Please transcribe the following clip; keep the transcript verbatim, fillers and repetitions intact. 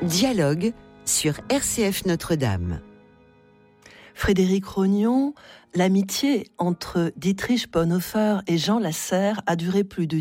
Dialogue sur R C F Notre-Dame. Frédéric Rognon, l'amitié entre Dietrich Bonhoeffer et Jean Lasserre a duré plus de